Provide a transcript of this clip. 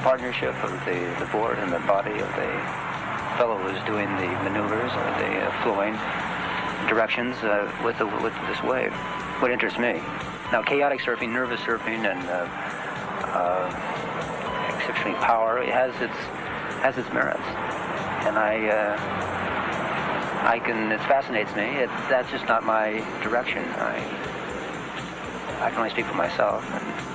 partnership of the board and the body of the fellow who's doing the maneuvers or the flowing directions with this wave. What interests me. Now, chaotic surfing, nervous surfing, and exceptionally power, it has its merits, and it fascinates me. That's just not my direction. I can only speak for myself. And